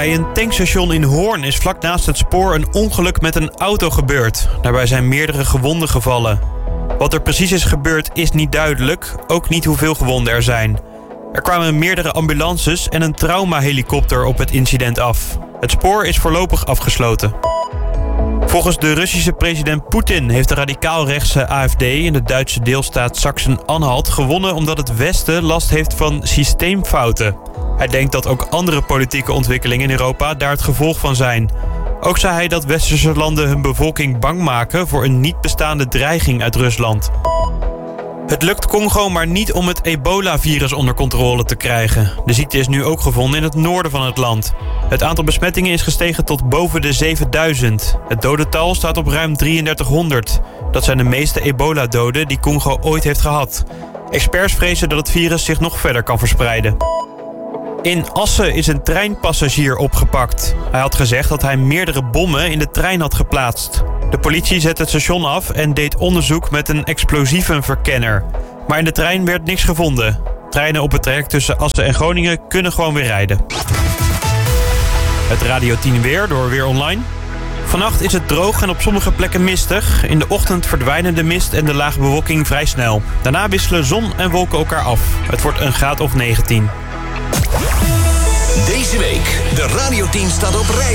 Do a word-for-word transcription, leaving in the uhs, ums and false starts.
Bij een tankstation in Hoorn is vlak naast het spoor een ongeluk met een auto gebeurd. Daarbij zijn meerdere gewonden gevallen. Wat er precies is gebeurd is niet duidelijk, ook niet hoeveel gewonden er zijn. Er kwamen meerdere ambulances en een traumahelikopter op het incident af. Het spoor is voorlopig afgesloten. Volgens de Russische president Poetin heeft de radicaal-rechtse A F D in de Duitse deelstaat Sachsen-Anhalt gewonnen omdat het Westen last heeft van systeemfouten. Hij denkt dat ook andere politieke ontwikkelingen in Europa daar het gevolg van zijn. Ook zei hij dat westerse landen hun bevolking bang maken voor een niet bestaande dreiging uit Rusland. Het lukt Congo maar niet om het ebola-virus onder controle te krijgen. De ziekte is nu ook gevonden in het noorden van het land. Het aantal besmettingen is gestegen tot boven de zevenduizend. Het dodental staat op ruim drieëndertighonderd. Dat zijn de meeste ebola-doden die Congo ooit heeft gehad. Experts vrezen dat het virus zich nog verder kan verspreiden. In Assen is een treinpassagier opgepakt. Hij had gezegd dat hij meerdere bommen in de trein had geplaatst. De politie zette het station af en deed onderzoek met een explosievenverkenner. Maar in de trein werd niks gevonden. Treinen op het traject tussen Assen en Groningen kunnen gewoon weer rijden. Het Radio tien weer door Weer Online. Vannacht is het droog en op sommige plekken mistig. In de ochtend verdwijnen de mist en de lage bewolking vrij snel. Daarna wisselen zon en wolken elkaar af. Het wordt een graad of negentien. Deze week, de Radio tien staat op reis.